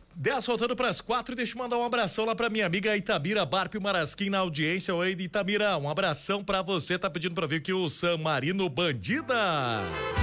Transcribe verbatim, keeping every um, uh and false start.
dez voltando para as quatro, deixa eu mandar um abração lá pra minha amiga Itamira Barpio Marasquim na audiência. Oi, Itamira, um abração pra você, tá pedindo pra ver aqui o San Marino Bandida.